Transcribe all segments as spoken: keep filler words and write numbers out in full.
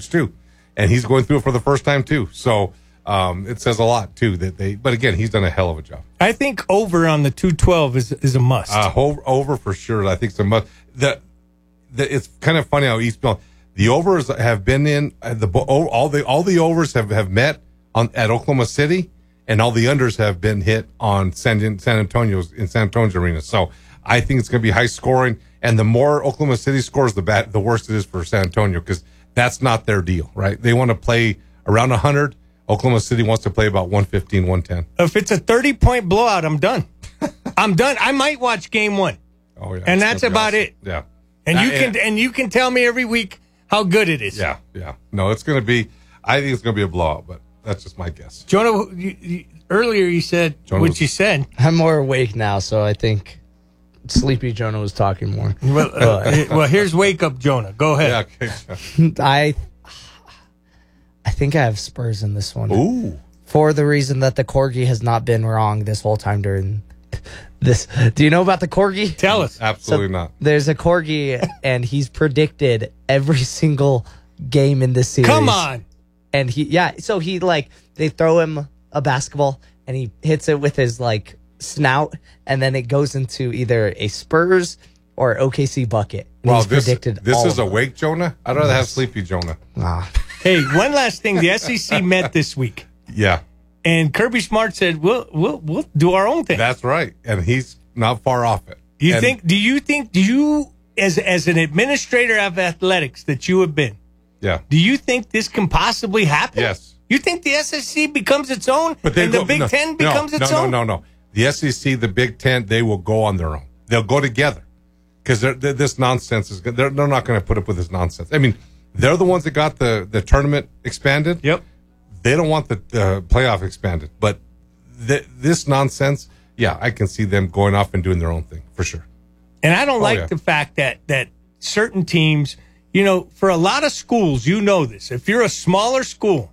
coach too, and he's going through it for the first time too. So um, it says a lot too that they. But again, he's done a hell of a job. I think over on the two twelve is is a must. Uh, over, over for sure. I think it's a must. The, the it's kind of funny how East Bell, the overs have been in uh, the all the all the overs have, have met on at Oklahoma City, and all the unders have been hit on San San Antonio's in San Antonio's arena. So I think it's going to be high scoring, and the more Oklahoma City scores, the bad, the worse it is for San Antonio because that's not their deal, right? They want to play around one hundred. Oklahoma City wants to play about one fifteen, one ten. If it's a thirty-point blowout, I'm done. I'm done. I might watch game one. Oh yeah, and that's about awesome. it. Yeah, and you uh, can yeah. and you can tell me every week how good it is. Yeah, yeah. No, it's going to be. I think it's going to be a blowout, but that's just my guess. Jonah, you, you, earlier you said Jonah what was, you said. I'm more awake now, so I think Sleepy Jonah was talking more. Well, uh, well here's wake up Jonah. Go ahead. Yeah, okay. I, I think I have Spurs in this one. Ooh. For the reason that the Corgi has not been wrong this whole time during this. Do you know about the Corgi? Tell us. Absolutely So not. There's a Corgi, and he's predicted every single game in this series. Come on. And he, yeah, so he, like, they throw him a basketball, and he hits it with his, like, snout, and then it goes into either a Spurs or O K C bucket. And Well, he's this, predicted this all is of them. awake Jonah. I'd rather have sleepy Jonah. Ah. Hey, one last thing. The S E C met this week. Yeah, and Kirby Smart said, "We'll we'll we'll do our own thing." that's right, and he's not far off it. Do you and think? Do you think? Do you, as as an administrator of athletics that you have been, Yeah. do you think this can possibly happen? Yes. You think the S E C becomes its own, But they and go, the Big no, Ten no, becomes its no, own? No, no, no. The S E C, the Big Ten, they will go on their own. They'll go together because they're, they're, this nonsense is. They're, they're not going to put up with this nonsense. I mean, they're the ones that got the, the tournament expanded. Yep. They don't want the, the playoff expanded, but th- this nonsense, yeah, I can see them going off and doing their own thing for sure. And I don't Oh, like yeah. the fact that that certain teams, you know, for a lot of schools, you know this. If you're a smaller school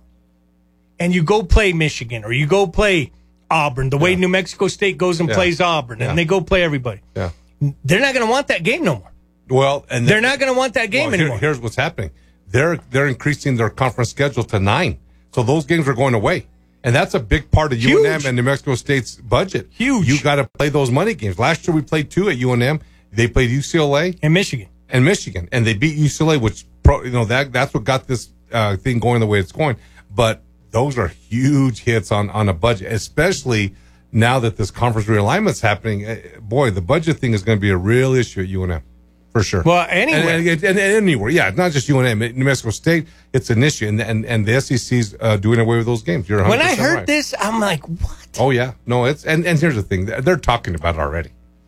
and you go play Michigan or you go play Auburn, the way Yeah. New Mexico State goes and Yeah. plays Auburn, Yeah. and they go play everybody, Yeah. they're not going to want that game no more. Well, and They're not going to want that game well, here- anymore. Here's what's happening. They're they're increasing their conference schedule to nine. So those games are going away. And that's a big part of U N M Huge. and New Mexico State's budget. Huge. You got to play those money games. Last year we played two at U N M. They played U C L A In Michigan. and Michigan, and they beat U C L A, which pro, you know that that's what got this uh, thing going the way it's going. But those are huge hits on on a budget, especially now that this conference realignment's happening. Uh, Boy, the budget thing is going to be a real issue at U N M. For sure. Well, anywhere. And, and, and, and anywhere. Yeah, not just U N M. New Mexico State, it's an issue. And and, and the S E C's uh, doing away with those games. You're one hundred When I percent heard right. this, I'm like, what? Oh, yeah. No, it's and, and here's the thing. They're talking about it already.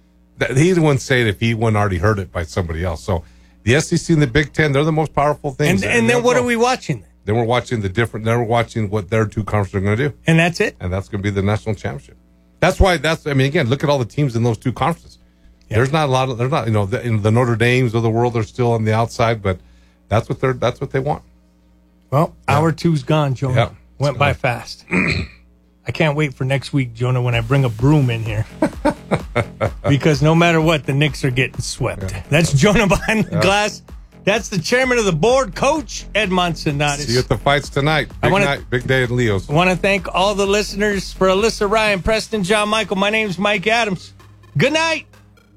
He wouldn't say it if he wouldn't already heard it by somebody else. So the S E C and the Big Ten, they're the most powerful things. And, and then what are we watching? Then we're watching the different, then we're watching what their two conferences are going to do. And that's it? And that's going to be the national championship. That's why that's, I mean, again, look at all the teams in those two conferences. Yeah. There's not a lot of, there's not, you know, the, you know, the Notre Dames of the world are still on the outside, but that's what they're, that's what they want. Well, Yeah. hour two's gone, Jonah. Yeah. Went by fast. I can't wait for next week, Jonah, when I bring a broom in here. Because no matter what, the Knicks are getting swept. Yeah. That's Jonah behind the yeah. glass. That's the chairman of the board, Coach Ed Manzanares. See you at the fights tonight. Big I wanna, night, big day at Leo's. I want to thank all the listeners. For Alyssa Ryan, Preston, John Michael, my name's Mike Adams. Good night.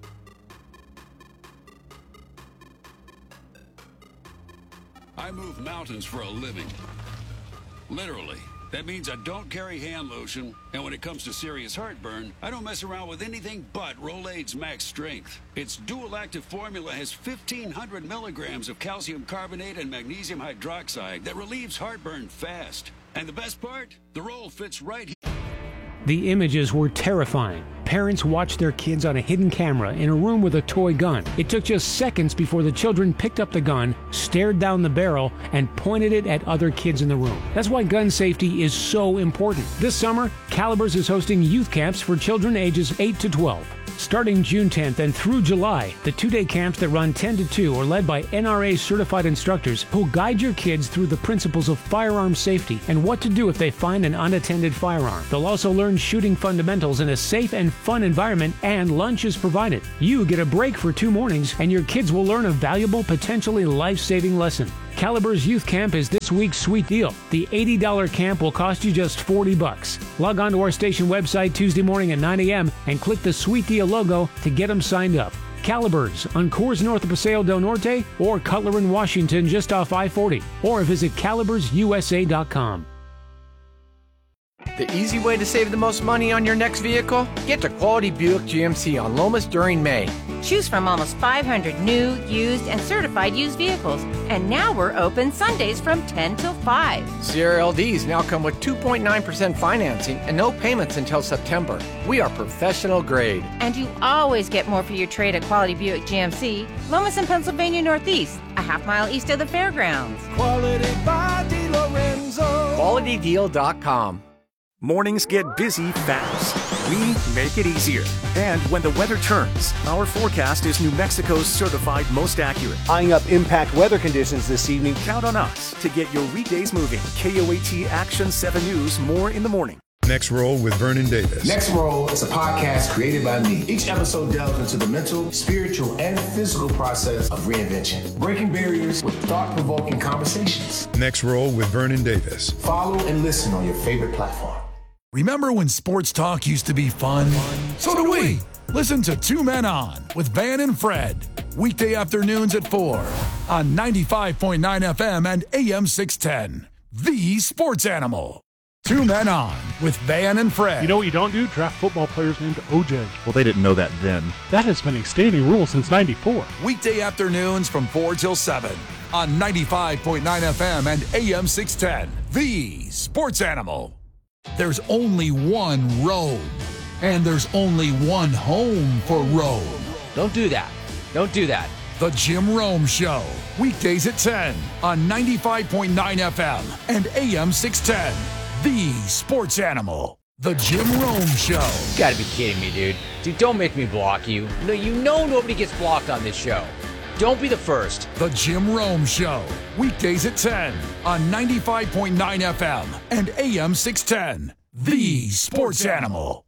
I move mountains for a living. Literally. That means I don't carry hand lotion, and when it comes to serious heartburn, I don't mess around with anything but Rolaids Max Strength. Its dual-active formula has fifteen hundred milligrams of calcium carbonate and magnesium hydroxide that relieves heartburn fast. And the best part? The roll fits right here. The images were terrifying. Parents watched their kids on a hidden camera in a room with a toy gun. It took just seconds before the children picked up the gun, stared down the barrel, and pointed it at other kids in the room. That's why gun safety is so important. This summer, Calibers is hosting youth camps for children ages eight to twelve. Starting June tenth and through July, the two-day camps that run ten to two are led by N R A-certified instructors who'll guide your kids through the principles of firearm safety and what to do if they find an unattended firearm. They'll also learn shooting fundamentals in a safe and fun environment, and lunch is provided. You get a break for two mornings, and your kids will learn a valuable, potentially life-saving lesson. Caliber's Youth Camp is this week's sweet deal. The eighty dollars camp will cost you just forty bucks. Log on to our station website Tuesday morning at nine a.m. and click the Sweet Deal logo to get them signed up. Caliber's on Coors north of Paseo del Norte, or Cutler in Washington just off I forty, or visit calibers u s a dot com. The easy way to save the most money on your next vehicle? Get to Quality Buick G M C on Lomas during May. Choose from almost five hundred new, used, and certified used vehicles. And now we're open Sundays from ten till five. Sierra L Ds now come with two point nine percent financing and no payments until September. We are professional grade. And you always get more for your trade at Quality Buick G M C, Lomas and Pennsylvania Northeast, a half mile east of the fairgrounds. Quality by DeLorenzo. quality deal dot com. Mornings get busy fast. We make it easier. And when the weather turns, our forecast is New Mexico's certified most accurate. Eyeing up impact weather conditions this evening. Count on us to get your weekdays moving. K O A T Action seven News, more in the morning. Next Roll with Vernon Davis. Next Roll is a podcast created by me. Each episode delves into the mental, spiritual, and physical process of reinvention, breaking barriers with thought-provoking conversations. Next Roll with Vernon Davis. Follow and listen on your favorite platform. Remember when sports talk used to be fun? So do we. Listen to Two Men On with Van and Fred. Weekday afternoons at four on ninety-five point nine F M and A M six ten. The Sports Animal. Two Men On with Van and Fred. You know what you don't do? Draft football players named O J. Well, they didn't know that then. That has been a standing rule since ninety-four. Weekday afternoons from four till seven on ninety-five point nine F M and A M six ten. The Sports Animal. There's only one road, and there's only one home for Rome. Don't do that. Don't do that. The Jim Rome Show, weekdays at ten on ninety-five point nine F M and A M six ten. The Sports Animal. The Jim Rome Show. You gotta be kidding me, dude. Dude, don't make me block you. No, you know nobody gets blocked on this show. Don't be the first. The Jim Rome Show, weekdays at ten on ninety-five point nine F M and A M six ten. The Sports Animal.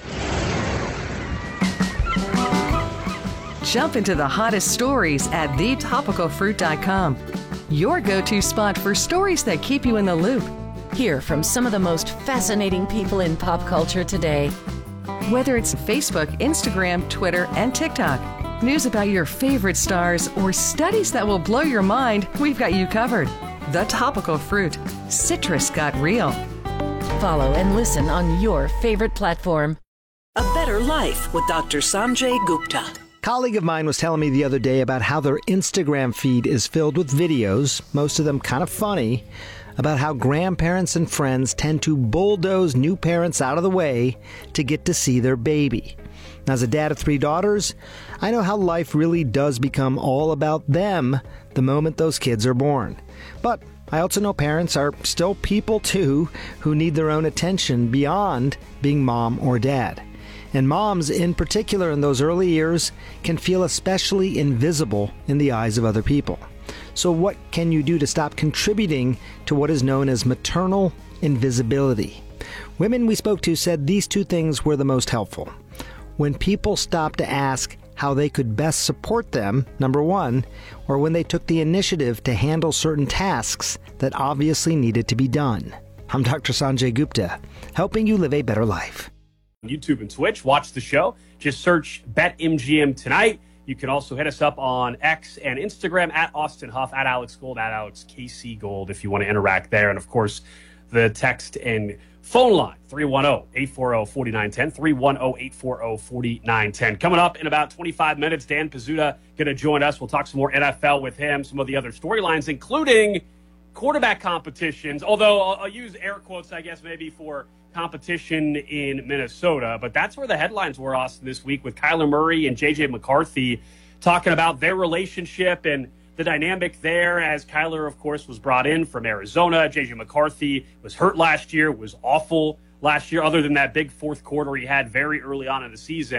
Jump into the hottest stories at the topical fruit dot com. Your go-to spot for stories that keep you in the loop. Hear from some of the most fascinating people in pop culture today. Whether it's Facebook, Instagram, Twitter, and TikTok, news about your favorite stars, or studies that will blow your mind, we've got you covered. The Topical Fruit. Citrus got real. Follow and listen on your favorite platform. A Better Life with Doctor Sanjay Gupta. A colleague of mine was telling me the other day about how their Instagram feed is filled with videos, most of them kind of funny, about how grandparents and friends tend to bulldoze new parents out of the way to get to see their baby. As a dad of three daughters, I know how life really does become all about them the moment those kids are born. But I also know parents are still people too who need their own attention beyond being mom or dad. And moms, in particular in those early years, can feel especially invisible in the eyes of other people. So what can you do to stop contributing to what is known as maternal invisibility? Women we spoke to said these two things were the most helpful. When people stopped to ask how they could best support them, number one, or when they took the initiative to handle certain tasks that obviously needed to be done. I'm Doctor Sanjay Gupta, helping you live a better life. YouTube and Twitch, watch the show. Just search BetMGM tonight. You can also hit us up on X and Instagram at Austin Huff, at Alex Gold, at Alex K C Gold if you want to interact there. And, of course, the text and phone line, three one zero, eight four zero, four nine one zero, three one zero, eight four zero, four nine one zero. Coming up in about twenty-five minutes, Dan Pizzuta going to join us. We'll talk some more N F L with him, some of the other storylines, including quarterback competitions, although I'll, I'll use air quotes, I guess, maybe for competition in Minnesota. But that's where the headlines were, Austin, this week with Kyler Murray and J J McCarthy talking about their relationship and the dynamic there, as Kyler, of course, was brought in from Arizona. J J McCarthy was hurt last year, was awful last year, other than that big fourth quarter he had very early on in the season.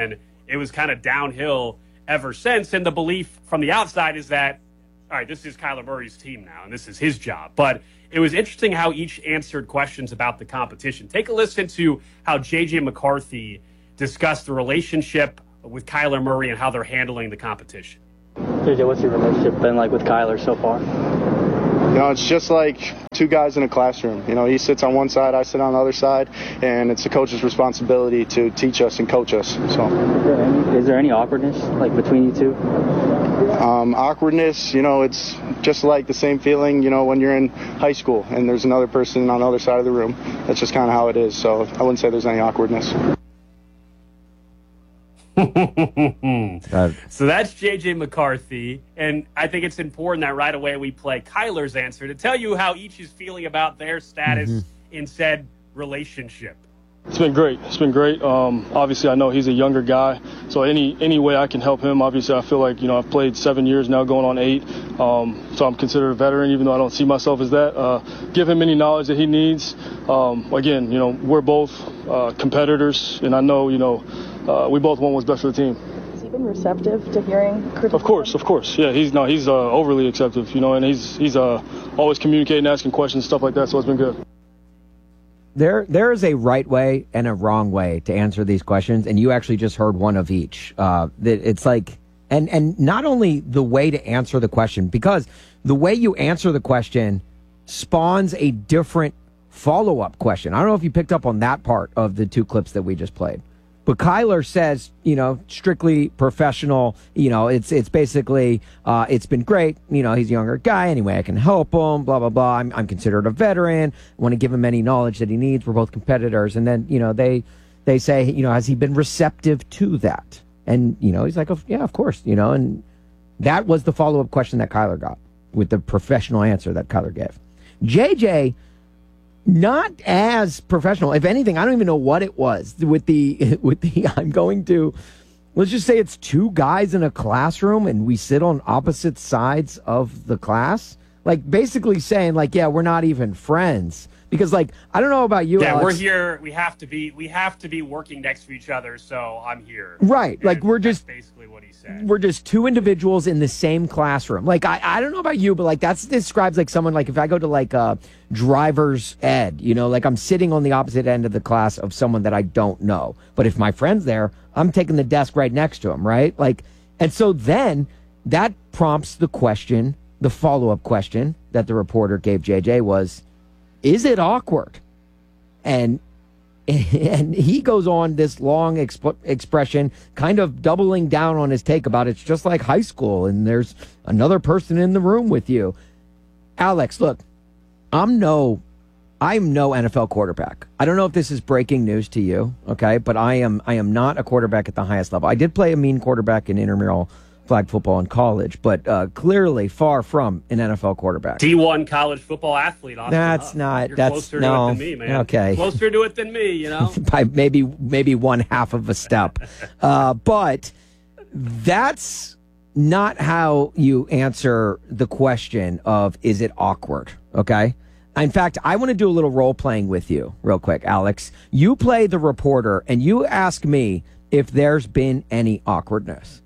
it was kind of downhill ever since. And the belief from the outside is that, all right, this is Kyler Murray's team now, and this is his job. But it was interesting how each answered questions about the competition. Take a listen to how J J McCarthy discussed the relationship with Kyler Murray and how they're handling the competition. J J, what's your relationship been like with Kyler so far? You know, it's just like two guys in a classroom. You know, he sits on one side, I sit on the other side, and it's the coach's responsibility to teach us and coach us. So, is there any, is there any awkwardness like between you two? Um, awkwardness, you know, it's just like the same feeling, you know, when you're in high school and there's another person on the other side of the room. That's just kind of how it is. So I wouldn't say there's any awkwardness. So that's J J McCarthy, and I think it's important that right away we play Kyler's answer to tell you how each is feeling about their status mm-hmm. in said relationship. It's been great. It's been great. Um, obviously, I know he's a younger guy, so any any way I can help him. Obviously, I feel like, you know, I've played seven years now, going on eight, um, so I'm considered a veteran, even though I don't see myself as that. Uh, give him any knowledge that he needs. Um, again, you know, we're both uh, competitors, and I know, you know, uh, we both want what's best for the team. Has he been receptive to hearing criticism? Of course, of course. Yeah, he's no, he's uh, overly acceptive, you know, and he's he's uh, always communicating, asking questions, stuff like that. So it's been good. There, there is a right way and a wrong way to answer these questions, and you actually just heard one of each. Uh, that it's like, and and not only the way to answer the question, because the way you answer the question spawns a different follow-up question. I don't know if you picked up on that part of the two clips that we just played. But Kyler says, you know, strictly professional, you know, it's it's basically, uh, it's been great. You know, he's a younger guy. Anyway, I can help him, blah, blah, blah. I'm, I'm considered a veteran. I want to give him any knowledge that he needs. We're both competitors. And then, you know, they they say, you know, has he been receptive to that? And, you know, he's like, oh, yeah, of course, you know. And that was the follow-up question that Kyler got with the professional answer that Kyler gave. J J, not as professional. If anything, I don't even know what it was with the, with the, I'm going to, let's just say it's two guys in a classroom and we sit on opposite sides of the class. Like basically saying like, yeah, we're not even friends. Because like, I don't know about you, Yeah, Alex. we're here. We have to be, we have to be working next to each other. So I'm here. Right. And like we're that's just, basically what he said. we're just two individuals in the same classroom. Like, I, I don't know about you, but like that's describes like someone, like if I go to like uh driver's ed, you know, like I'm sitting on the opposite end of the class of someone that I don't know. But if my friend's there, I'm taking the desk right next to him. Right. Like, and so then that prompts the question, the follow-up question that the reporter gave J J was, is it awkward? And and he goes on this long exp- expression, kind of doubling down on his take about it's just like high school and there's another person in the room with you. Alex, look, I'm no, I'm no N F L quarterback. I don't know if this is breaking news to you, okay? But I am, I am not a quarterback at the highest level. I did play a mean quarterback in intramural flag football in college, but uh, clearly far from an N F L quarterback. D one college football athlete. Austin That's Huff. not. You're that's closer no. to it than me, man. Okay, closer to it than me. You know, by maybe maybe one half of a step, uh, but that's not how you answer the question of is it awkward? Okay. In fact, I want to do a little role playing with you real quick, Alex. You play the reporter and you ask me if there's been any awkwardness.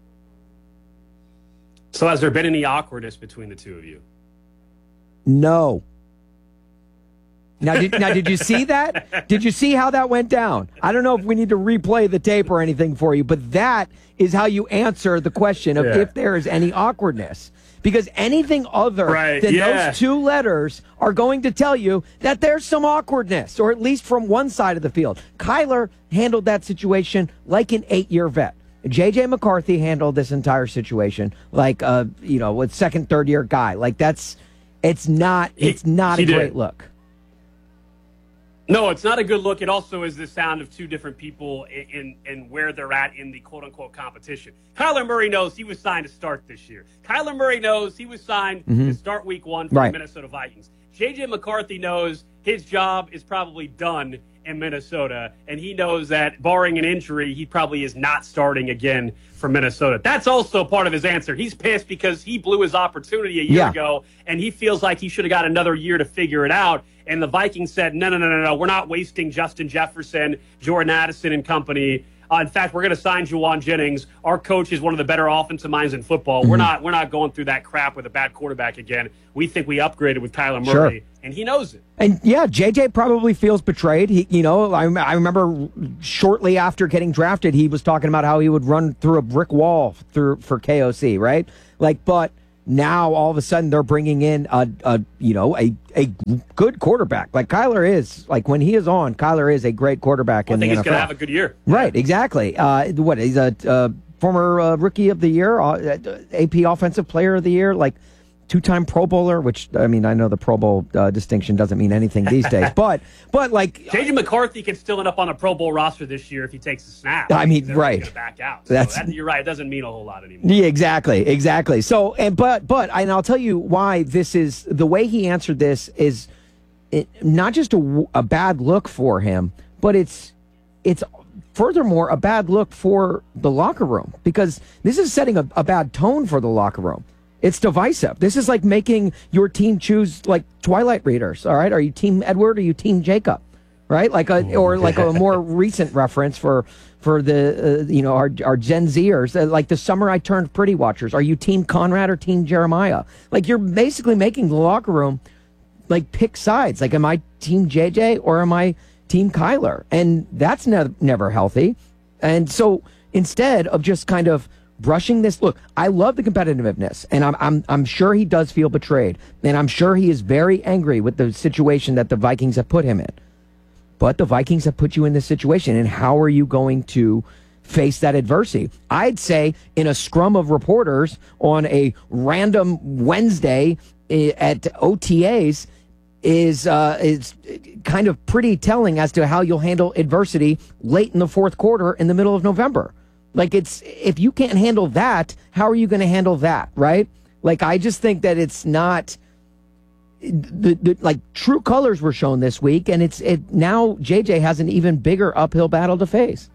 So has there been any awkwardness between the two of you? No. Now did, now, did you see that? Did you see how that went down? I don't know if we need to replay the tape or anything for you, but that is how you answer the question of Yeah. if there is any awkwardness. Because anything other Right, than yeah. those two letters are going to tell you that there's some awkwardness, or at least from one side of the field. Kyler handled that situation like an eight-year vet. J J McCarthy handled this entire situation like a, you know, with second, third year guy. Like that's, it's not, it's not he a did. great look. No, it's not a good look. It also is the sound of two different people in, in, in where they're at in the quote-unquote competition. Kyler Murray knows he was signed to start this year. Kyler Murray knows he was signed Mhm. to start week one for Right. the Minnesota Vikings. J J McCarthy knows his job is probably done in Minnesota, and he knows that barring an injury, he probably is not starting again for Minnesota. That's also part of his answer. He's pissed because he blew his opportunity a year Yeah. ago, and he feels like he should have got another year to figure it out. And the Vikings said, no, no, no, no, no, we're not wasting Justin Jefferson, Jordan Addison and company Uh, in fact, we're going to sign Juwan Jennings. Our coach is one of the better offensive minds in football. Mm-hmm. We're not we're not going through that crap with a bad quarterback again. We think we upgraded with Kyler Murray, sure. and he knows it. And yeah, J J probably feels betrayed. He, you know, I, I remember shortly after getting drafted, he was talking about how he would run through a brick wall through for K O C, right? Like, but now all of a sudden they're bringing in a, a you know, a a good quarterback. Like Kyler is, like when he is on, Kyler is a great quarterback well, in I think the he's N F L. going to have a good year. Right, exactly. Uh, what he's a uh, former uh, rookie of the year, uh, A P Offensive Player of the Year, like two-time Pro Bowler. Which I mean, I know the Pro Bowl uh, distinction doesn't mean anything these days, but but like J J McCarthy can still end up on a Pro Bowl roster this year if he takes a snap. I mean, He's right? Gonna back out. So That's that, you're right. It doesn't mean a whole lot anymore. Yeah, exactly, exactly. So, and but but and I'll tell you why this is the way he answered this is it, not just a, a bad look for him, but it's it's furthermore a bad look for the locker room because this is setting a, a bad tone for the locker room. It's divisive. This is like making your team choose like Twilight readers. All right, are you Team Edward or are you Team Jacob? Right, like a or like a more recent reference for for the uh, you know our our Gen Zers, uh, like the summer I turned pretty watchers. Are you Team Conrad or Team Jeremiah? Like you're basically making the locker room like pick sides. Like, am I Team J J or am I Team Kyler? And that's ne- never healthy. And so instead of just kind of brushing this, look, I love the competitiveness, and I'm I'm I'm sure he does feel betrayed, and I'm sure he is very angry with the situation that the Vikings have put him in. But the Vikings have put you in this situation, and how are you going to face that adversity? I'd say in a scrum of reporters on a random Wednesday at O T As is uh, is kind of pretty telling as to how you'll handle adversity late in the fourth quarter in the middle of November. Like, it's if you can't handle that, how are you going to handle that, right? Like, I just think that it's not the, the like true colors were shown this week, and it's it now J J has an even bigger uphill battle to face.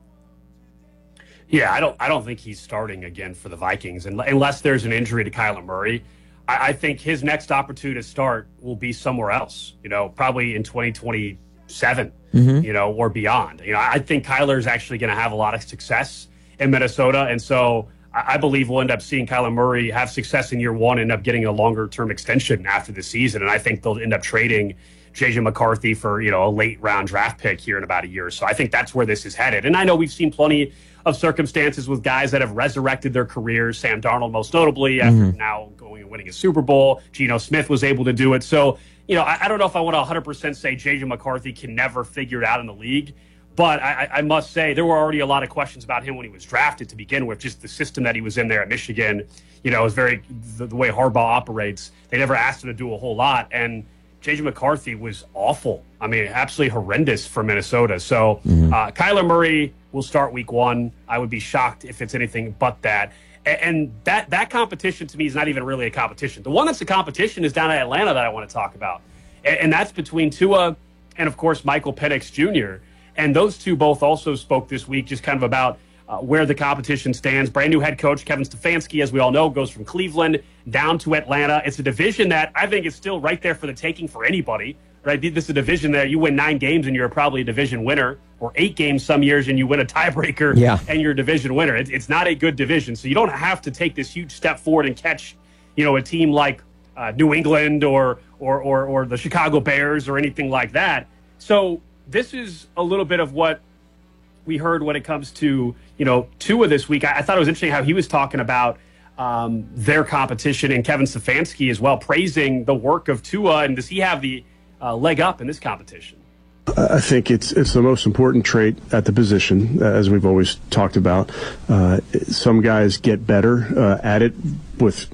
Yeah, I don't I don't think he's starting again for the Vikings unless there's an injury to Kyler Murray. I, I think his next opportunity to start will be somewhere else, you know, probably in twenty twenty-seven, mm-hmm. you know, or beyond. You know, I think Kyler is actually going to have a lot of success in Minnesota, and so I believe we'll end up seeing Kyler Murray have success in year one, end up getting a longer-term extension after the season, and I think they'll end up trading J J McCarthy for, you know, a late-round draft pick here in about a year. So I think that's where this is headed. And I know we've seen plenty of circumstances with guys that have resurrected their careers, Sam Darnold most notably, after mm-hmm. now going and winning a Super Bowl. Geno Smith was able to do it. So, you know, I, I don't know if I want to one hundred percent say J J McCarthy can never figure it out in the league. But I, I must say, there were already a lot of questions about him when he was drafted to begin with. Just the system that he was in there at Michigan, you know, is very the, the way Harbaugh operates. They never asked him to do a whole lot. And J J McCarthy was awful. I mean, absolutely horrendous for Minnesota. So mm-hmm. uh, Kyler Murray will start week one. I would be shocked if it's anything but that. And, and that, that competition to me is not even really a competition. The one that's a competition is down in Atlanta that I want to talk about. And, and that's between Tua and, of course, Michael Penix Junior And those two both also spoke this week just kind of about uh, where the competition stands. Brand new head coach Kevin Stefanski, as we all know, goes from Cleveland down to Atlanta. It's a division that I think is still right there for the taking for anybody, right? This is a division that you win nine games and you're probably a division winner, or eight games some years and you win a tiebreaker yeah. and you're a division winner. It, it's not a good division. So you don't have to take this huge step forward and catch, you know, a team like uh, New England or, or, or, or the Chicago Bears or anything like that. So this is a little bit of what we heard when it comes to, you know, Tua this week. I, I thought it was interesting how he was talking about um, their competition, and Kevin Stefanski as well, praising the work of Tua. And does he have the uh, leg up in this competition? I think it's it's the most important trait at the position, as we've always talked about. Uh, some guys get better uh, at it with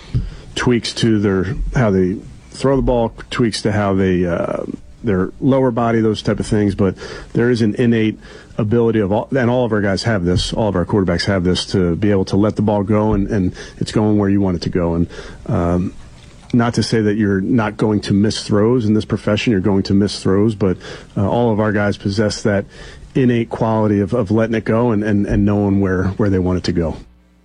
tweaks to their how they throw the ball, tweaks to how they uh, their lower body, those type of things. But there is an innate ability of all, and all of our guys have this, all of our quarterbacks have this, to be able to let the ball go and, and it's going where you want it to go. And um, not to say that you're not going to miss throws in this profession, you're going to miss throws, but uh, all of our guys possess that innate quality of, of letting it go and, and, and knowing where, where they want it to go.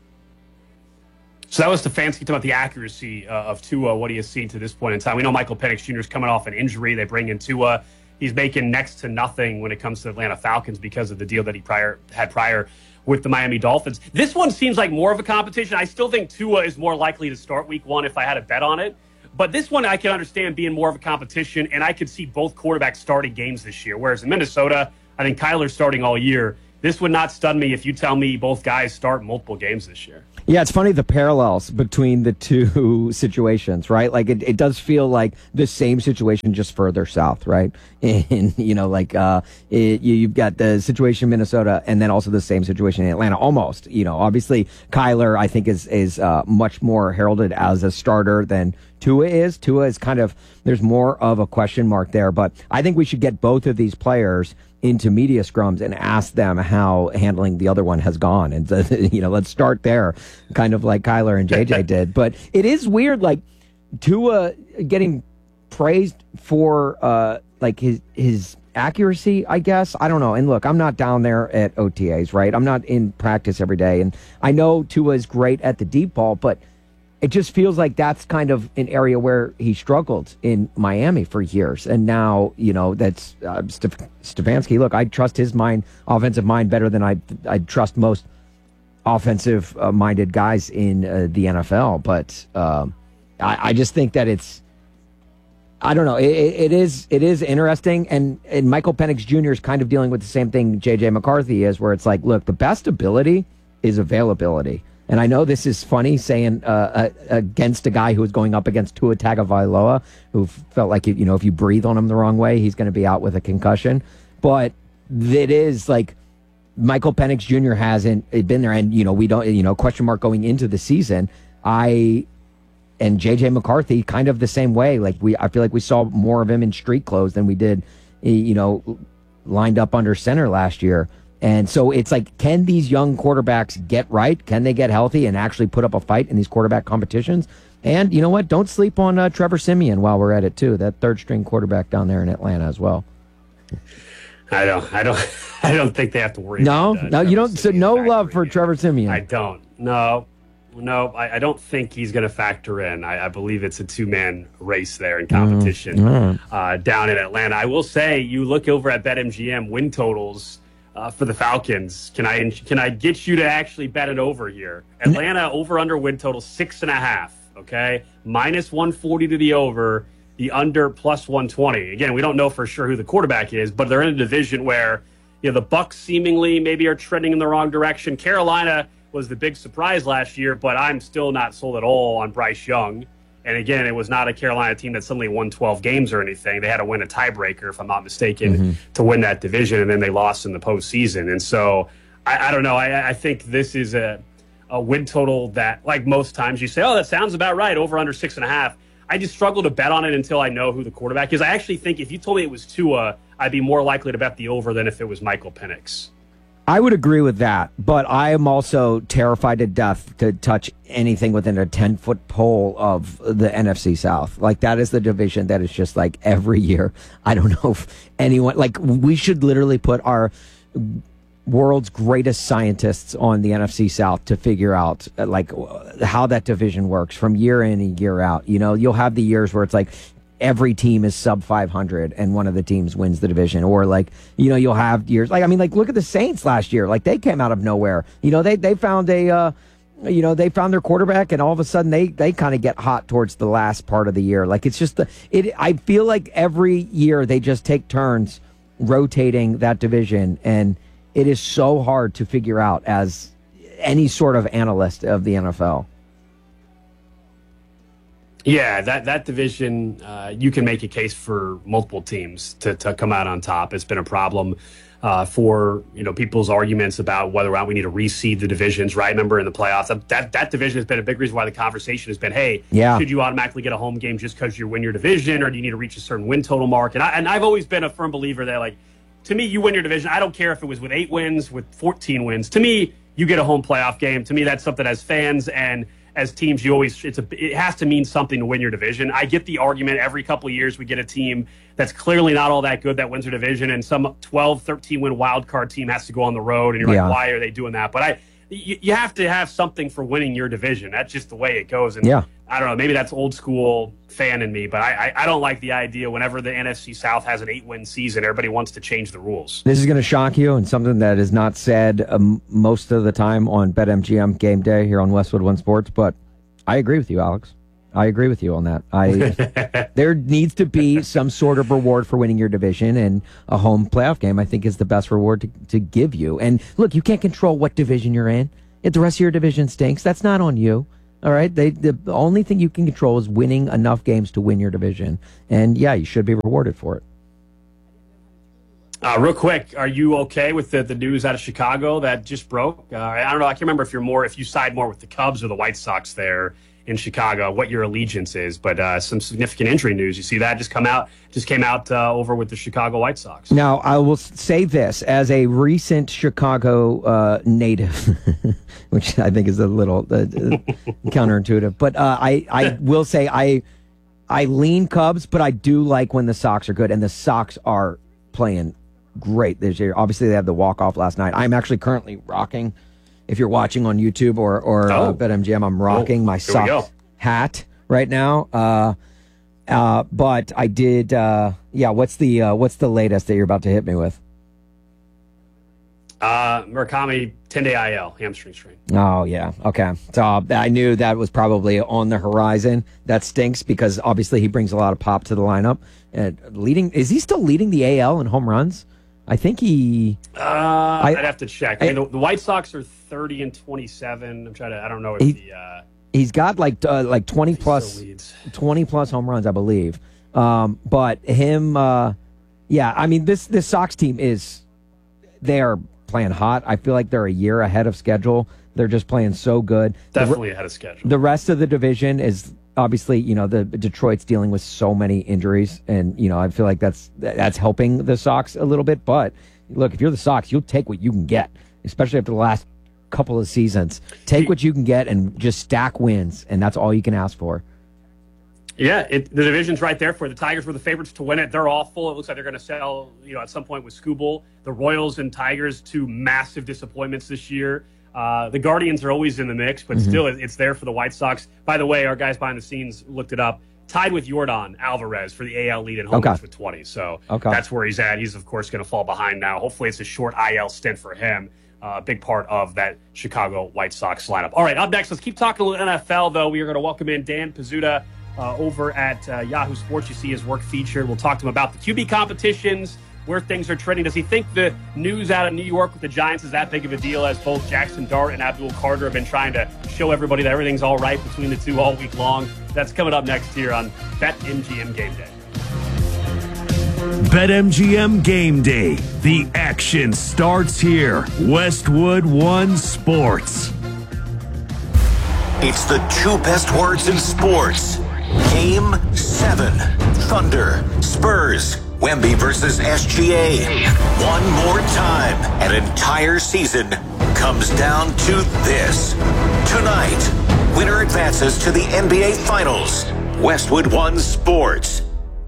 So that was Stefanski talking about the accuracy uh, of Tua, what he has seen to this point in time. We know Michael Penix Junior is coming off an injury. They bring in Tua. he's making next to nothing when it comes to Atlanta Falcons because of the deal that he prior had prior with the Miami Dolphins. This one seems like more of a competition. I still think Tua is more likely to start week one if I had a bet on it. But this one I can understand being more of a competition, and I could see both quarterbacks starting games this year. Whereas in Minnesota, I think Kyler's starting all year. This would not stun me if you tell me both guys start multiple games this year. Yeah, it's funny the parallels between the two situations, right? Like it, it does feel like the same situation just further south, right? And, you know, like uh, it, you, you've got the situation in Minnesota and then also the same situation in Atlanta, almost. You know, obviously Kyler, I think, is, is uh, much more heralded as a starter than Tua is. Tua is kind of, there's more of a question mark there, but I think we should get both of these players into media scrums and ask them how handling the other one has gone. And, uh, you know, let's start there, kind of like Kyler and J J did. But it is weird, like, Tua getting praised for, uh, like, his his accuracy, I guess. I don't know. And look, I'm not down there at O T As, right? I'm not in practice every day. And I know Tua is great at the deep ball, but it just feels like that's kind of an area where he struggled in Miami for years. And now, you know, that's uh, Stef- Stefanski. Look, I trust his mind, offensive mind, better than I I trust most offensive-minded uh, guys in uh, the N F L. But um, I, I just think that it's, I don't know, it, it is it is interesting. And, and Michael Penix Junior is kind of dealing with the same thing J J McCarthy is, where it's like, look, the best ability is availability. And I know this is funny saying uh, uh, against a guy who was going up against Tua Tagovailoa, who felt like, you know, if you breathe on him the wrong way, he's going to be out with a concussion. But it is like Michael Penix Junior hasn't been there. And, you know, we don't, you know, question mark going into the season. I and J J McCarthy kind of the same way. Like we, I feel like we saw more of him in street clothes than we did, you know, lined up under center last year. And so it's like, can these young quarterbacks get right? Can they get healthy and actually put up a fight in these quarterback competitions? And you know what? Don't sleep on uh, Trevor Siemian while we're at it, too. That third string quarterback down there in Atlanta as well. I don't, I don't, I don't think they have to worry no, about that. No, Trevor you don't. So no love for Trevor Siemian. I don't. No, no, I, I don't think he's going to factor in. I, I believe it's a two-man race there in competition mm. uh, down in Atlanta. I will say, you look over at BetMGM win totals Uh, for the Falcons. Can I can I get you to actually bet it over here? Atlanta over under win total six and a half. Okay, minus one forty to the over, the under plus one twenty. Again, we don't know for sure who the quarterback is, but they're in a division where, you know, the Bucs seemingly maybe are trending in the wrong direction. Carolina was the big surprise last year, but I'm still not sold at all on Bryce Young. And again, it was not a Carolina team that suddenly won twelve games or anything. They had to win a tiebreaker, if I'm not mistaken, mm-hmm. to win that division, and then they lost in the postseason. And so, I, I don't know. I, I think this is a, a win total that, like most times, you say, oh, that sounds about right, over under six and a half. I just struggle to bet on it until I know who the quarterback is. I actually think if you told me it was Tua, I'd be more likely to bet the over than if it was Michael Penix. I would agree with that, but I am also terrified to death to touch anything within a ten-foot pole of the N F C South. Like, that is the division that is just like every year. I don't know if anyone, like, we should literally put our world's greatest scientists on the N F C South to figure out, like, how that division works from year in and year out. You know, you'll have the years where it's like, every team is sub five hundred and one of the teams wins the division. Or like, you know, you'll have years like, I mean, like, look at the Saints last year. Like, they came out of nowhere. You know, they, they found a, uh, you know, they found their quarterback and all of a sudden they, they kind of get hot towards the last part of the year. Like, it's just the, it, I feel like every year they just take turns rotating that division. And it is so hard to figure out as any sort of analyst of the N F L. Yeah, that that division, uh, you can make a case for multiple teams to, to come out on top. It's been a problem uh, for, you know, people's arguments about whether or not we need to reseed the divisions. Right? Remember in the playoffs, that that division has been a big reason why the conversation has been, hey, yeah. should you automatically get a home game just because you win your division, or do you need to reach a certain win total mark? And I and I've always been a firm believer that, like, to me, you win your division. I don't care if it was with eight wins, with fourteen wins. To me, you get a home playoff game. To me, that's something as fans and as teams, you always it's a it has to mean something to win your division. I get the argument every couple of years we get a team that's clearly not all that good that wins their division, and some twelve, thirteen win wild card team has to go on the road, and you're yeah. like, why are they doing that? But I you, you have to have something for winning your division. That's just the way it goes. And yeah. I don't know, maybe that's old school fan in me, but I, I, I don't like the idea whenever the N F C South has an eight-win season, everybody wants to change the rules. This is going to shock you, and something that is not said um, most of the time on BetMGM Game Day here on Westwood One Sports, but I agree with you, Alex. I agree with you on that. I there needs to be some sort of reward for winning your division, and a home playoff game, I think, is the best reward to, to give you. And look, you can't control what division you're in. If the rest of your division stinks, that's not on you. All right? They, the only thing you can control is winning enough games to win your division. And, yeah, you should be rewarded for it. Uh, real quick, are you okay with the, the news out of Chicago that just broke? Uh, I don't know. I can't remember if you're more, if you side more with the Cubs or the White Sox there in Chicago, what your allegiance is, but uh, some significant injury news. You see that just come out, just came out uh, over with the Chicago White Sox. Now, I will say this as a recent Chicago uh, native, which I think is a little uh, counterintuitive, but uh, I, I will say I, I lean Cubs, but I do like when the Sox are good, and the Sox are playing great this year. Obviously, they have the walk-off last night. I'm actually currently rocking. If you're watching on YouTube or, or oh. uh, BetMGM, I'm rocking oh, my Sox hat right now. Uh, uh, but I did, uh, yeah. What's the uh, what's the latest that you're about to hit me with? Uh, Murakami ten-day I L hamstring strain. Oh yeah, okay. So uh, I knew that was probably on the horizon. That stinks because obviously he brings a lot of pop to the lineup. And leading, is he still leading the A L in home runs? I think he. Uh, I, I'd have to check. I mean, the, the White Sox are thirty and twenty-seven. I'm trying to. I don't know if he, the. Uh, he's got like uh, like twenty plus, twenty plus home runs, I believe. Um, but him, uh, yeah. I mean, this this Sox team is. They are playing hot. I feel like they're a year ahead of schedule. They're just playing so good. Definitely the, ahead of schedule. The rest of the division is. Obviously, you know, the Detroit's dealing with so many injuries, and you know, I feel like that's that's helping the Sox a little bit. But look, if you're the Sox, you'll take what you can get, especially after the last couple of seasons. Take what you can get and just stack wins, and that's all you can ask for. Yeah, it, the division's right there for you. The Tigers were the favorites to win it. They're awful. It looks like they're going to sell, you know, at some point with Skubal. The Royals and Tigers, two massive disappointments this year. Uh, the Guardians are always in the mix, but mm-hmm. still it's there for the White Sox. By the way, our guys behind the scenes looked it up. Tied with Yordan Alvarez for the A L lead in home okay. runs with twenty. So okay. that's where he's at. He's, of course, going to fall behind now. Hopefully it's a short I L stint for him. A uh, big part of that Chicago White Sox lineup. All right, up next, let's keep talking a little N F L, though. We are going to welcome in Dan Pizzuta uh, over at uh, Yahoo Sports. You see his work featured. We'll talk to him about the Q B competitions, where things are trending. Does he think the news out of New York with the Giants is that big of a deal, as both Jackson Dart and Abdul Carter have been trying to show everybody that everything's all right between the two all week long? That's coming up next here on BetMGM Game Day. BetMGM Game Day. The action starts here. Westwood One Sports. It's the two best words in sports. Game seven. Thunder, Spurs. Wemby versus S G A. One more time, an entire season comes down to this. Tonight, winner advances to the N B A Finals. Westwood One Sports.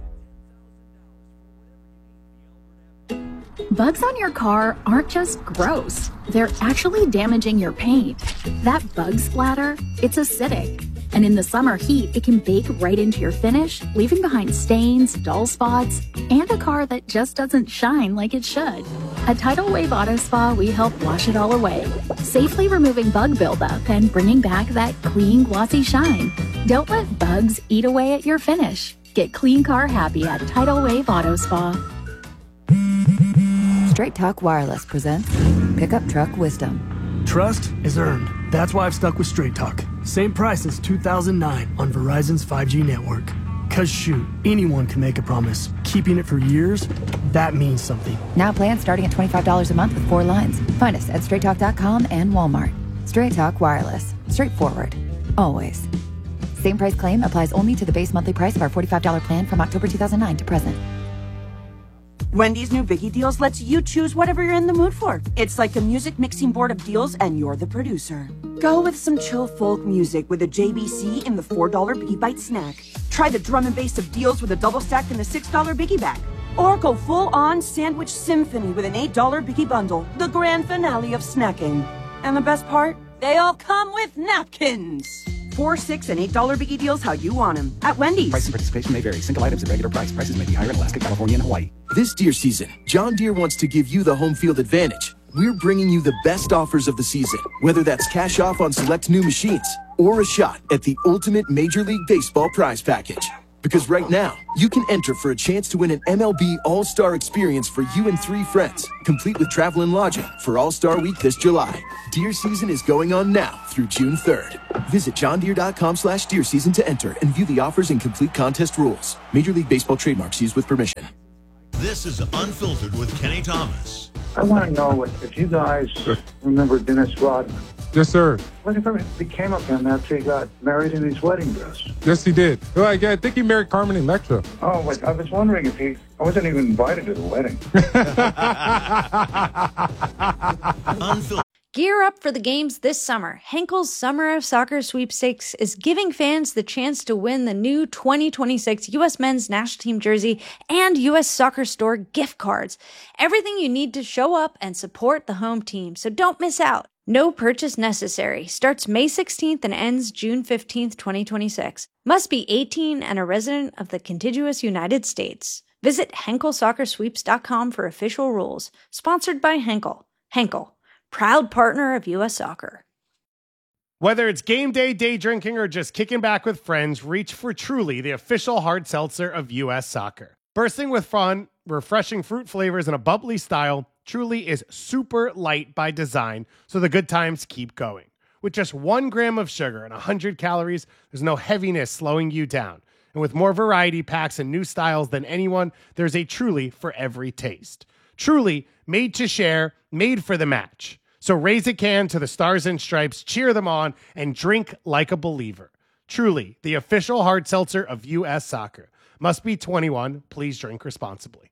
Bugs on your car aren't just gross. They're actually damaging your paint. That bug splatter, it's acidic. And in the summer heat, it can bake right into your finish, leaving behind stains, dull spots, and a car that just doesn't shine like it should. At Tidal Wave Auto Spa, we help wash it all away, safely removing bug buildup and bringing back that clean, glossy shine. Don't let bugs eat away at your finish. Get clean car happy at Tidal Wave Auto Spa. Straight Talk Wireless presents Pickup Truck Wisdom. Trust is earned. That's why I've stuck with Straight Talk. Same price since two thousand nine on Verizon's five G network. Cause shoot, anyone can make a promise. Keeping it for years, that means something. Now plans starting at twenty-five dollars a month with four lines. Find us at straight talk dot com and Walmart. Straight Talk Wireless. Straightforward. Always. Same price claim applies only to the base monthly price of our forty-five dollars plan from October two thousand nine to present. Wendy's new Biggie Deals lets you choose whatever you're in the mood for. It's like a music mixing board of deals, and you're the producer. Go with some chill folk music with a J B C in the four dollar Biggie Bite snack. Try the drum and bass of deals with a double stack in the six dollar Biggie Bag. Or go full-on sandwich symphony with an eight dollar Biggie Bundle, the grand finale of snacking. And the best part? They all come with napkins. Four, six, and eight dollar biggie deals how you want them at Wendy's. Price and participation may vary. Single items at regular price. Prices may be higher in Alaska, California, and Hawaii. This deer season, John Deere wants to give you the home field advantage. We're bringing you the best offers of the season, whether that's cash off on select new machines or a shot at the ultimate Major League Baseball prize package. Because right now, you can enter for a chance to win an M L B All-Star experience for you and three friends, complete with travel and lodging for All-Star Week this July. Deer season is going on now through June third. Visit johndeere.com slash deer season to enter and view the offers and complete contest rules. Major League Baseball trademarks used with permission. This is Unfiltered with Kenny Thomas. I want to know if you guys remember Dennis Rodman. Yes, sir. Whatever became of him after he got married in his wedding dress? Yes, he did. Well, I, I think he married Carmen Electra. Oh, but I was wondering if he... I wasn't even invited to the wedding. Gear up for the games this summer. Henkel's Summer of Soccer Sweepstakes is giving fans the chance to win the new twenty twenty-six U S Men's National Team jersey and U S Soccer Store gift cards. Everything you need to show up and support the home team, so don't miss out. No purchase necessary. Starts May sixteenth and ends June fifteenth, twenty twenty-six. Must be eighteen and a resident of the contiguous United States. Visit henkel soccer sweeps dot com for official rules. Sponsored by Henkel. Henkel, proud partner of U S Soccer. Whether it's game day, day drinking, or just kicking back with friends, reach for Truly, the official hard seltzer of U S Soccer. Bursting with fun, refreshing fruit flavors, and a bubbly style, Truly is super light by design, so the good times keep going. With just one gram of sugar and one hundred calories, there's no heaviness slowing you down. And with more variety packs and new styles than anyone, there's a Truly for every taste. Truly, made to share, made for the match. So raise a can to the Stars and Stripes, cheer them on, and drink like a believer. Truly, the official hard seltzer of U S Soccer. Must be twenty-one. Please drink responsibly.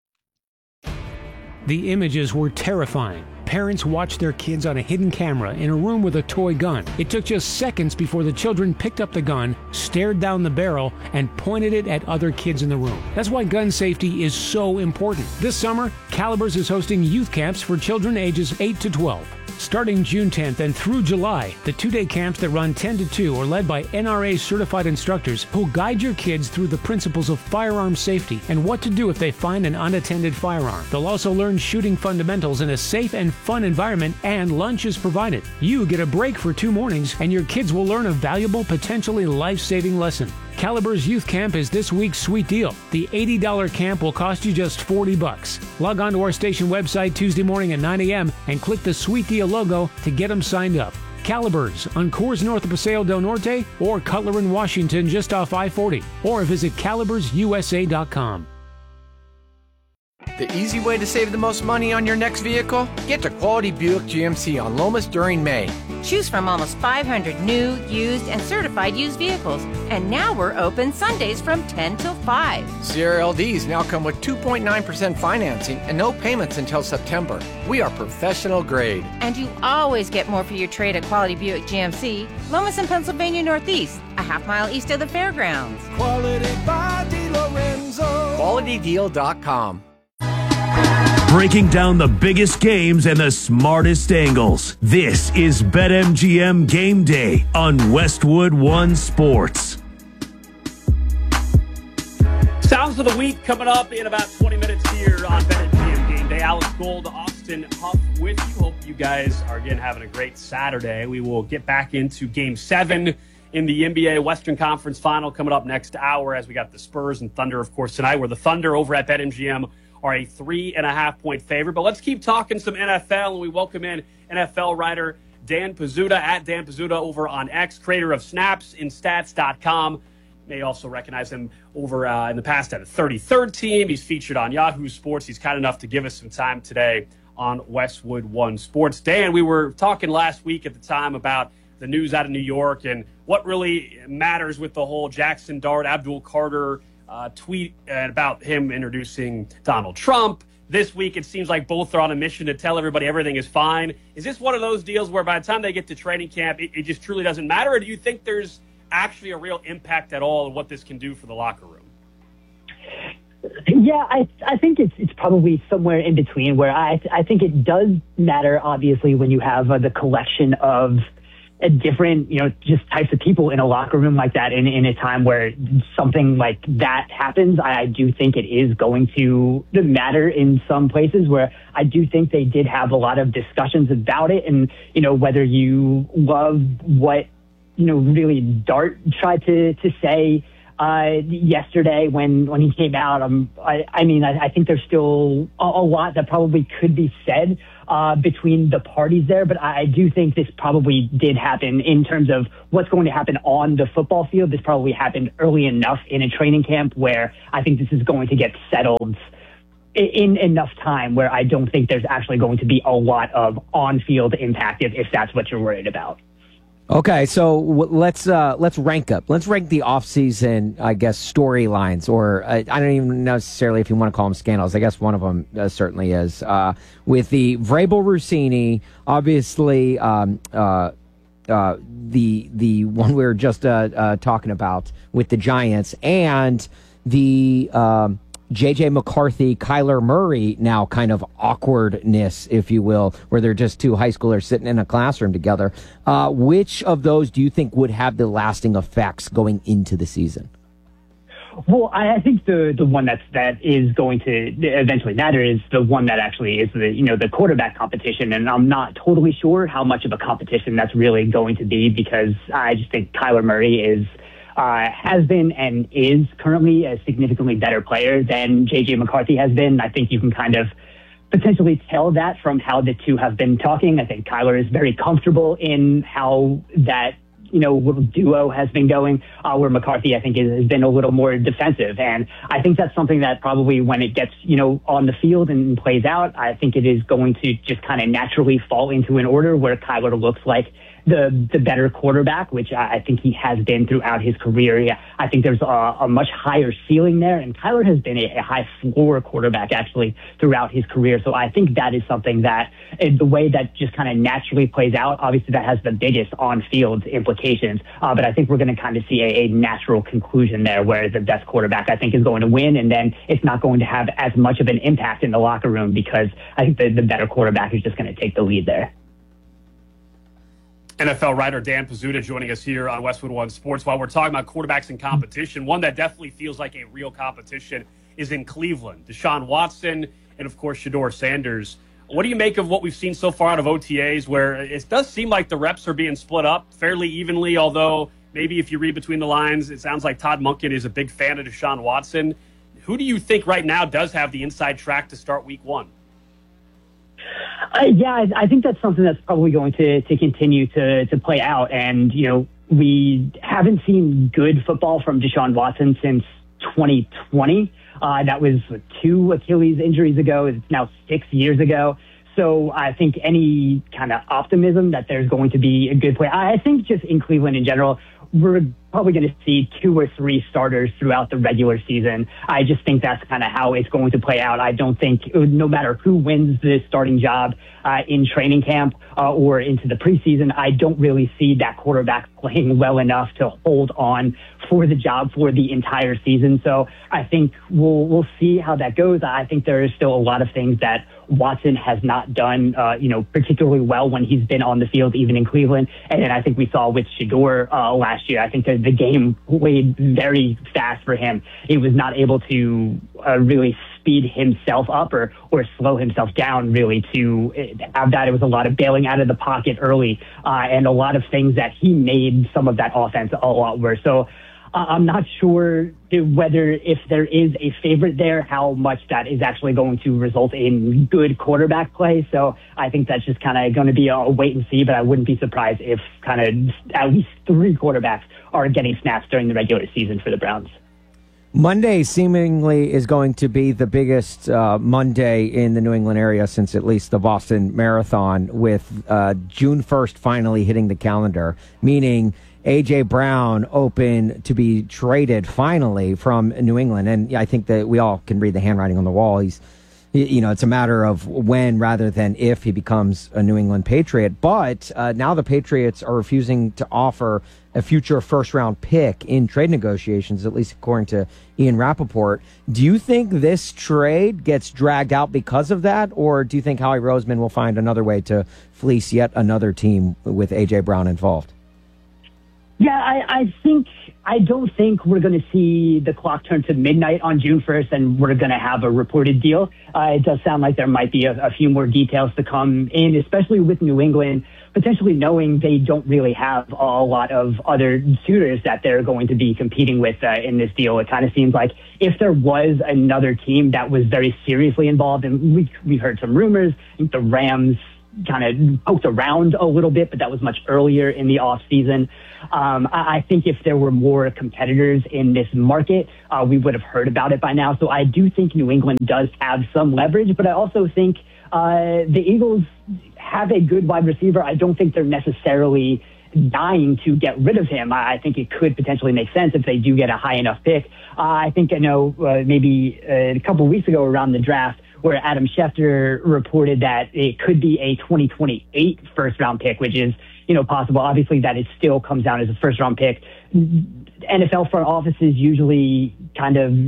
The images were terrifying. Parents watched their kids on a hidden camera in a room with a toy gun. It took just seconds before the children picked up the gun, stared down the barrel, and pointed it at other kids in the room. That's why gun safety is so important. This summer, Calibers is hosting youth camps for children ages eight to twelve. Starting June tenth and through July, the two-day camps that run ten to two are led by N R A-certified instructors who'll guide your kids through the principles of firearm safety and what to do if they find an unattended firearm. They'll also learn shooting fundamentals in a safe and fun environment, and lunch is provided. You get a break for two mornings, and your kids will learn a valuable, potentially life-saving lesson. Caliber's Youth Camp is this week's sweet deal. The eighty dollars camp will cost you just forty bucks. Log on to our station website Tuesday morning at nine a.m. and click the Sweet Deal logo to get them signed up. Calibers on Coors north of Paseo del Norte or Cutler in Washington just off I forty, or visit calibers u s a dot com. The easy way to save the most money on your next vehicle? Get to Quality Buick G M C on Lomas during May. Choose from almost five hundred new, used, and certified used vehicles. And now we're open Sundays from ten till five. Sierra L Ds now come with two point nine percent financing and no payments until September. We are professional grade. And you always get more for your trade at Quality Buick G M C, Lomas and Pennsylvania Northeast, a half mile east of the fairgrounds. Quality by DiLorenzo. quality deal dot com. Breaking down the biggest games and the smartest angles. This is BetMGM Game Day on Westwood One Sports. Sounds of the week coming up in about twenty minutes here on BetMGM Game Day. Alex Gold, Austin Huff with you. Hope you guys are again having a great Saturday. We will get back into Game seven in the N B A Western Conference Final coming up next hour as we got the Spurs and Thunder, of course, tonight. Where the Thunder over at BetMGM are a three and a half point favorite. But let's keep talking some N F L, and we welcome in N F L writer Dan Pizzuta at Dan Pizzuta over on X, creator of snaps in stats dot com. You may also recognize him over uh, in the past at a thirty-third team. He's featured on Yahoo Sports. He's kind enough to give us some time today on Westwood One Sports. Dan, we were talking last week at the time about the news out of New York and what really matters with the whole Jackson Dart, Abdul Carter Uh, tweet about him introducing Donald Trump. This week, it seems like both are on a mission to tell everybody everything is fine. Is this one of those deals where by the time they get to training camp, it, it just truly doesn't matter? Or do you think there's actually a real impact at all of what this can do for the locker room? Yeah, I I think it's it's probably somewhere in between where I I think it does matter, obviously, when you have uh, the collection of uh, different, you know, just types of people in a locker room like that in, in a time where something like that happens. I, I do think it is going to matter in some places where I do think they did have a lot of discussions about it. And, you know, whether you love what, you know, really Dart tried to, to say Uh, yesterday when, when he came out, um, I, I mean, I, I think there's still a, a lot that probably could be said uh, between the parties there, but I, I do think this probably did happen in terms of what's going to happen on the football field. This probably happened early enough in a training camp where I think this is going to get settled in, in enough time where I don't think there's actually going to be a lot of on-field impact if, if that's what you're worried about. Okay, so w- let's uh, let's rank up. Let's rank the off-season, I guess, storylines, or uh, I don't even necessarily if you want to call them scandals. I guess one of them uh, certainly is. Uh, with the Vrabel Rossini, obviously, um, uh, uh, the the one we were just uh, uh, talking about with the Giants, and the um, J J McCarthy, Kyler Murray, now kind of awkwardness, if you will, where they're just two high schoolers sitting in a classroom together. Uh, which of those do you think would have the lasting effects going into the season? Well, I think the the one that's that is going to eventually matter is the one that actually is the you know the quarterback competition, and I'm not totally sure how much of a competition that's really going to be because I just think Kyler Murray is. Uh, has been and is currently a significantly better player than J J McCarthy has been. I think you can kind of potentially tell that from how the two have been talking. I think Kyler is very comfortable in how that, you know, little duo has been going, uh, where McCarthy, I think, is, has been a little more defensive. And I think that's something that probably when it gets, you know, on the field and plays out, I think it is going to just kind of naturally fall into an order where Kyler looks like the the better quarterback, which I, I think he has been throughout his career. Yeah, I think there's a, a much higher ceiling there, and Kyler has been a, a high floor quarterback actually throughout his career. So I think that is something that uh, the way that just kind of naturally plays out, obviously that has the biggest on-field implications. Uh, but I think we're going to kind of see a, a natural conclusion there where the best quarterback I think is going to win, and then it's not going to have as much of an impact in the locker room because I think the, the better quarterback is just going to take the lead there. N F L writer Dan Pizzuta joining us here on Westwood One Sports. While we're talking about quarterbacks in competition, one that definitely feels like a real competition is in Cleveland. Deshaun Watson and, of course, Shedeur Sanders. What do you make of what we've seen so far out of O T As where it does seem like the reps are being split up fairly evenly, although maybe if you read between the lines, it sounds like Todd Monken is a big fan of Deshaun Watson. Who do you think right now does have the inside track to start week one? Uh, yeah, I, I think that's something that's probably going to, to continue to, to play out. And, you know, we haven't seen good football from Deshaun Watson since twenty twenty. Uh, that was two Achilles injuries ago. It's now six years ago. So I think any kind of optimism that there's going to be a good play, I think just in Cleveland in general, we're probably going to see two or three starters throughout the regular season. I just think that's kind of how it's going to play out. I don't think no matter who wins the starting job uh, in training camp uh, or into the preseason, I don't really see that quarterback playing well enough to hold on for the job for the entire season. So I think we'll we'll see how that goes. I think there is still a lot of things that Watson has not done, uh, you know, particularly well when he's been on the field, even in Cleveland. And then I think we saw with Shedeur uh, last year, I think the, the game played very fast for him. He was not able to uh, really speed himself up or, or slow himself down really to have that. It was a lot of bailing out of the pocket early uh, and a lot of things that he made some of that offense a lot worse. So uh, I'm not sure whether if there is a favorite there, how much that is actually going to result in good quarterback play. So I think that's just kind of going to be a wait and see, but I wouldn't be surprised if kind of at least three quarterbacks are getting snaps during the regular season for the Browns. Monday seemingly is going to be the biggest uh, Monday in the New England area since at least the Boston Marathon, with uh, June first finally hitting the calendar, meaning A J. Brown open to be traded finally from New England. And I think that we all can read the handwriting on the wall. He's you know, it's a matter of when rather than if he becomes a New England Patriot. But uh, now the Patriots are refusing to offer a future first-round pick in trade negotiations, at least according to Ian Rappaport. Do you think this trade gets dragged out because of that, or do you think Howie Roseman will find another way to fleece yet another team with A J. Brown involved? Yeah, I, I think I don't think we're going to see the clock turn to midnight on June first and we're going to have a reported deal. Uh, it does sound like there might be a, a few more details to come in, especially with New England potentially knowing they don't really have a lot of other suitors that they're going to be competing with uh, in this deal. It kind of seems like if there was another team that was very seriously involved, and we, we heard some rumors, I think the Rams kind of poked around a little bit, but that was much earlier in the off season. Um, I, I think if there were more competitors in this market, uh, we would have heard about it by now. So I do think New England does have some leverage, but I also think uh, the Eagles have a good wide receiver. I don't think they're necessarily dying to get rid of him. I, I think it could potentially make sense if they do get a high enough pick. Uh, I think I know uh, maybe uh, a couple of weeks ago around the draft, where Adam Schefter reported that it could be a twenty twenty-eight first round pick, which is, you know, possible. Obviously that it still comes down as a first round pick. N F L front offices usually kind of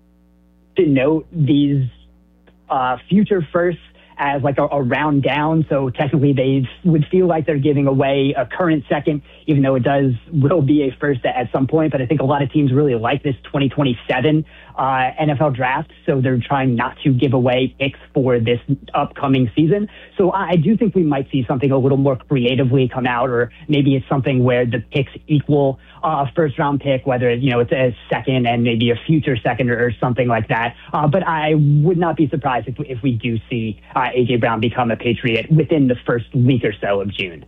denote these uh, future firsts as like a, a round down. So technically they would feel like they're giving away a current second, even though it does will be a first at, at some point. But I think a lot of teams really like this twenty twenty-seven uh, N F L draft. So they're trying not to give away picks for this upcoming season. So I, I do think we might see something a little more creatively come out, or maybe it's something where the picks equal uh, first round pick, whether, you know, it's a second and maybe a future second or, or something like that. Uh, but I would not be surprised if, if we do see uh, A J. Brown become a Patriot within the first week or so of June.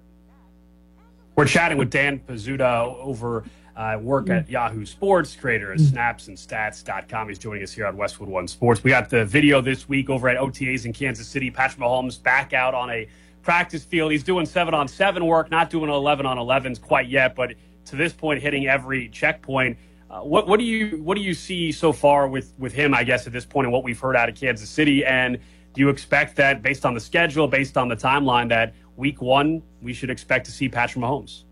We're chatting with Dan Pizzuta over uh, work at Yahoo Sports, creator of snaps and stats dot com. He's joining us here on Westwood One Sports. We got the video this week over at O T As in Kansas City. Patrick Mahomes back out on a practice field. He's doing seven on seven work, not doing eleven on elevens quite yet, but to this point, hitting every checkpoint. Uh, what, what do you what do you see so far with, with him, I guess, at this point, and what we've heard out of Kansas City? And do you expect that, based on the schedule, based on the timeline, that week one we should expect to see Patrick Mahomes?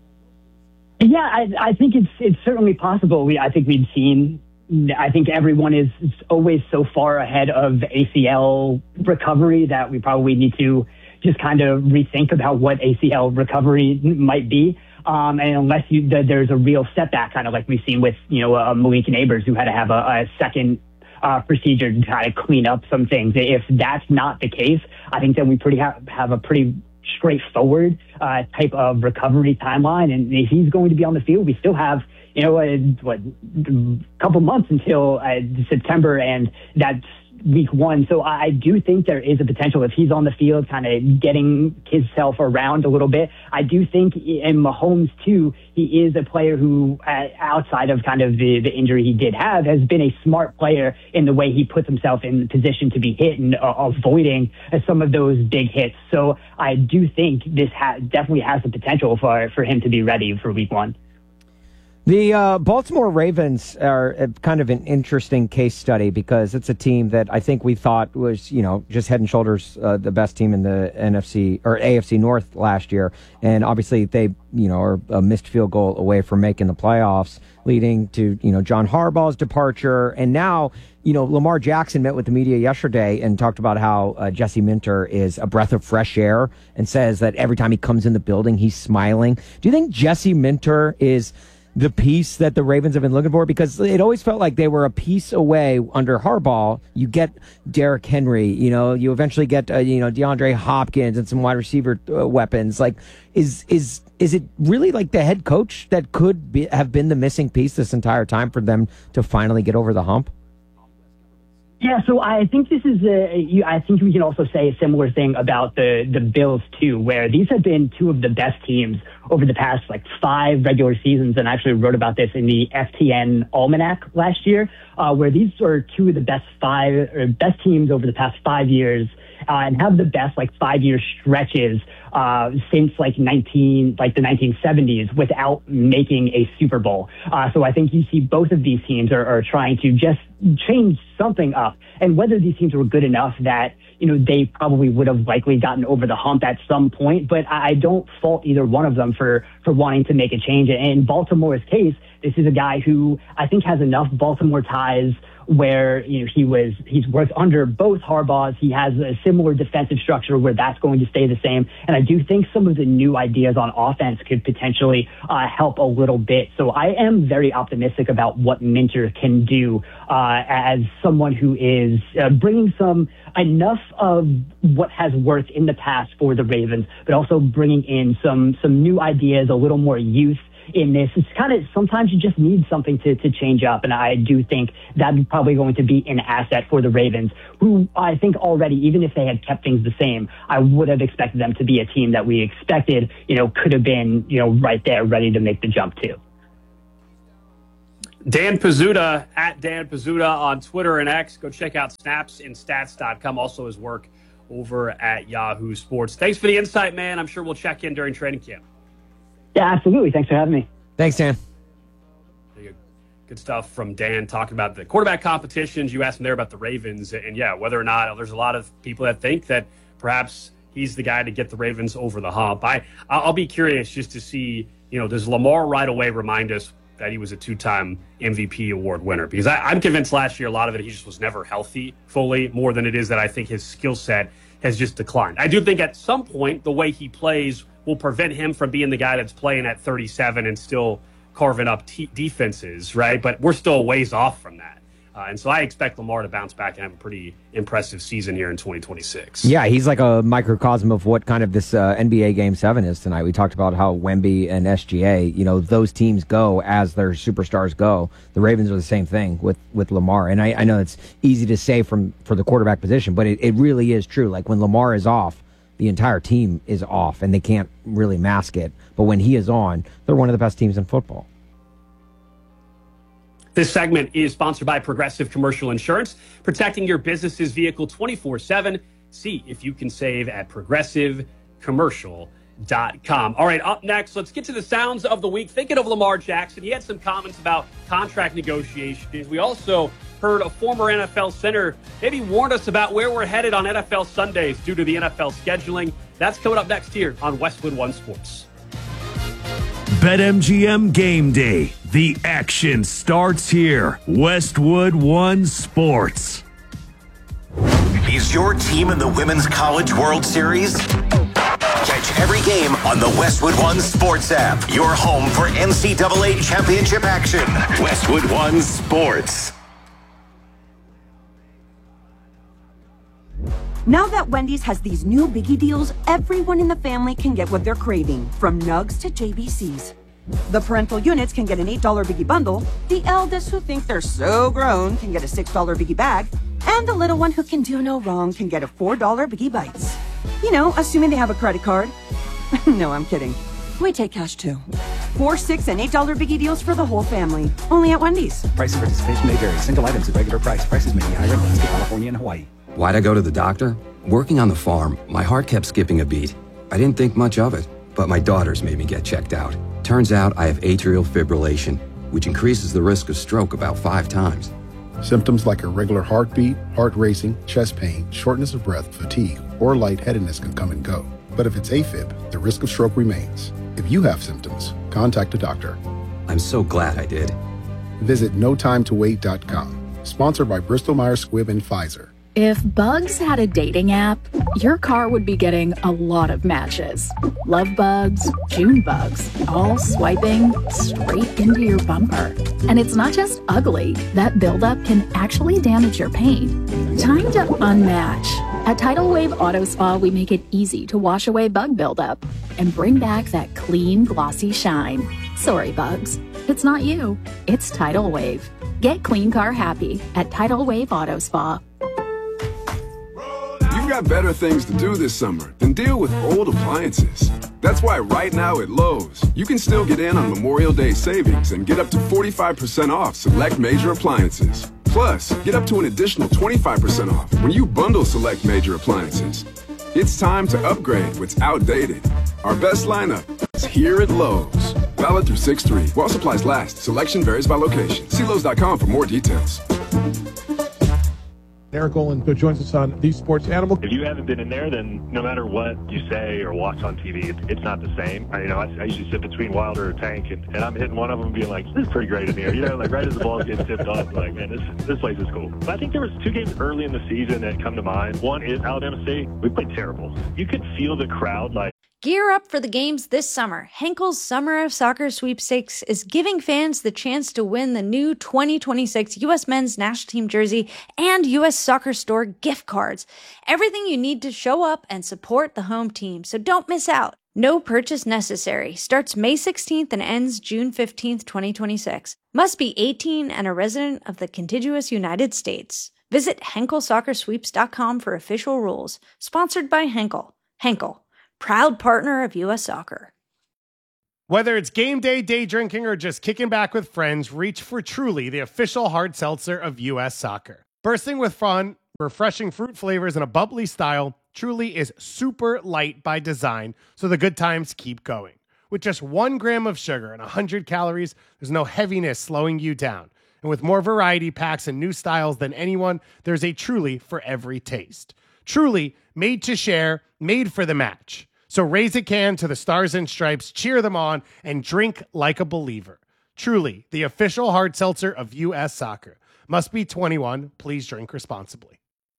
Yeah, I, I think it's it's certainly possible. We I think we've seen. I think everyone is always so far ahead of A C L recovery that we probably need to just kind of rethink about what A C L recovery might be. Um, and unless you, the, there's a real setback, kind of like we've seen with, you know, uh, Malik Neighbors, who had to have a, a second uh, procedure to kind of clean up some things. If that's not the case, I think then we pretty ha- have a pretty straightforward uh, type of recovery timeline. And if he's going to be on the field, we still have, you know, a, what, a couple months until uh, September, and that's week one. So I do think there is a potential if he's on the field kind of getting himself around a little bit. I do think in Mahomes too, he is a player who uh, outside of kind of the, the injury he did have has been a smart player in the way he puts himself in position to be hit and uh, avoiding uh, some of those big hits. So I do think this ha- definitely has the potential for, for him to be ready for week one. The uh, Baltimore Ravens are a, kind of an interesting case study because it's a team that I think we thought was, you know, just head and shoulders uh, the best team in the N F C or A F C North last year. And obviously they, you know, are a missed field goal away from making the playoffs, leading to, you know, John Harbaugh's departure. And now, you know, Lamar Jackson met with the media yesterday and talked about how uh, Jesse Minter is a breath of fresh air and says that every time he comes in the building, he's smiling. Do you think Jesse Minter is the piece that the Ravens have been looking for? Because it always felt like they were a piece away under Harbaugh. You get Derrick Henry, you know, you eventually get, uh, you know, DeAndre Hopkins and some wide receiver uh, weapons. Like, is is is it really like the head coach that could be, have been the missing piece this entire time for them to finally get over the hump? Yeah, so I think this is a, I think we can also say a similar thing about the, the Bills too, where these have been two of the best teams over the past like five regular seasons. And I actually wrote about this in the F T N Almanac last year, uh, where these are two of the best five or best teams over the past five years uh, and have the best like five-year stretches uh, since like nineteen like the nineteen seventies without making a Super Bowl. Uh, so I think you see both of these teams are, are trying to just change something up, and whether these teams were good enough that you know, they probably would have likely gotten over the hump at some point, but I don't fault either one of them for, for wanting to make a change. And in Baltimore's case, this is a guy who I think has enough Baltimore ties where, you know, he was, he's worked under both Harbaughs. He has a similar defensive structure where that's going to stay the same. And I do think some of the new ideas on offense could potentially uh, help a little bit. So I am very optimistic about what Minter can do uh, as someone who is uh, bringing some enough of what has worked in the past for the Ravens, but also bringing in some, some new ideas, a little more youth in this. It's kind of, sometimes you just need something to, to change up. And I do think that's probably going to be an asset for the Ravens, who I think already, even if they had kept things the same, I would have expected them to be a team that we expected, you know, could have been, you know, right there ready to make the jump too. Dan Pizzuta, at Dan Pizzuta on Twitter and X. Go check out snaps and stats dot com. Also his work over at Yahoo Sports. Thanks for the insight, man. I'm sure we'll check in during training camp. Yeah, absolutely. Thanks for having me. Thanks, Dan. Good stuff from Dan talking about the quarterback competitions. You asked him there about the Ravens. And, yeah, whether or not there's a lot of people that think that perhaps he's the guy to get the Ravens over the hump. I, I'll be curious just to see, you know, does Lamar right away remind us that he was a two-time M V P award winner? Because I, I'm convinced last year a lot of it he just was never healthy fully, more than it is that I think his skill set has just declined. I do think at some point the way he plays will prevent him from being the guy that's playing at thirty-seven and still carving up t- defenses, right? But we're still a ways off from that. Uh, and so I expect Lamar to bounce back and have a pretty impressive season here in twenty twenty-six. Yeah, he's like a microcosm of what kind of this uh, N B A Game seven is tonight. We talked about how Wemby and S G A, you know, those teams go as their superstars go. The Ravens are the same thing with, with Lamar. And I, I know it's easy to say from for the quarterback position, but it, it really is true. Like when Lamar is off, the entire team is off, and they can't really mask it. But when he is on, they're one of the best teams in football. This segment is sponsored by Progressive Commercial Insurance, protecting your business's vehicle twenty-four seven. See if you can save at progressive commercial dot com. All right, up next, let's get to the sounds of the week. Thinking of Lamar Jackson, he had some comments about contract negotiations. We also heard a former N F L center maybe warned us about where we're headed on N F L Sundays due to the N F L scheduling. That's coming up next here on Westwood One Sports. BetMGM Game Day. The action starts here. Westwood One Sports. Is your team in the Women's College World Series? Catch every game on the Westwood One Sports app. Your home for N C double A championship action. Westwood One Sports. Now that Wendy's has these new biggie deals, everyone in the family can get what they're craving, from nugs to J B Cs. The parental units can get an eight dollar biggie bundle, the eldest who think they're so grown can get a six dollar biggie bag, and the little one who can do no wrong can get a four dollar biggie bites. You know, assuming they have a credit card. No, I'm kidding. We take cash too. Four, six, and eight dollar biggie deals for the whole family. Only at Wendy's. Price and participation may vary. Single items at regular price. Prices may be higher in Alaska, California, and Hawaii. Why'd I go to the doctor? Working on the farm, my heart kept skipping a beat. I didn't think much of it, but my daughters made me get checked out. Turns out I have atrial fibrillation, which increases the risk of stroke about five times. Symptoms like irregular heartbeat, heart racing, chest pain, shortness of breath, fatigue, or lightheadedness can come and go. But if it's AFib, the risk of stroke remains. If you have symptoms, contact a doctor. I'm so glad I did. Visit no time to wait dot com. Sponsored by Bristol Myers Squibb and Pfizer. If Bugs had a dating app, your car would be getting a lot of matches. Love bugs, June bugs, all swiping straight into your bumper. And it's not just ugly. That buildup can actually damage your paint. Time to unmatch. At Tidal Wave Auto Spa, we make it easy to wash away bug buildup and bring back that clean, glossy shine. Sorry, bugs. It's not you. It's Tidal Wave. Get clean car happy at Tidal Wave Auto Spa. You've got better things to do this summer than deal with old appliances. That's why right now at Lowe's, you can still get in on Memorial Day savings and get up to forty-five percent off select major appliances. Plus, get up to an additional twenty-five percent off when you bundle select major appliances. It's time to upgrade what's outdated. Our best lineup is here at Lowe's. Valid through six three. While supplies last, selection varies by location. See Lowe's dot com for more details. Eric Olin joins us on The Sports Animal. If you haven't been in there, then no matter what you say or watch on T V, it's, it's not the same. I, you know, I, I usually sit between Wilder or Tank, and, and I'm hitting one of them being like, this is pretty great in here. You know, like right as the ball gets tipped off, like, man, this, this place is cool. But I think there was two games early in the season that come to mind. One is Alabama State. We played terrible. You could feel the crowd, like, Gear up for the games this summer. Henkel's Summer of Soccer Sweepstakes is giving fans the chance to win the new twenty twenty-six U S Men's National Team jersey and U S Soccer Store gift cards. Everything you need to show up and support the home team, so don't miss out. No purchase necessary. Starts May sixteenth and ends June fifteenth, twenty twenty-six. Must be eighteen and a resident of the contiguous United States. Visit Henkel Soccer Sweeps dot com for official rules. Sponsored by Henkel. Henkel, proud partner of U S Soccer. Whether it's game day, day drinking, or just kicking back with friends, reach for Truly, the official hard seltzer of U S Soccer. Bursting with fun, refreshing fruit flavors, and a bubbly style, Truly is super light by design, so the good times keep going. With just one gram of sugar and one hundred calories, there's no heaviness slowing you down. And with more variety packs and new styles than anyone, there's a Truly for every taste. Truly, made to share, made for the match. So raise a can to the Stars and Stripes, cheer them on, and drink like a believer. Truly, the official hard seltzer of U S Soccer. Must be twenty-one. Please drink responsibly.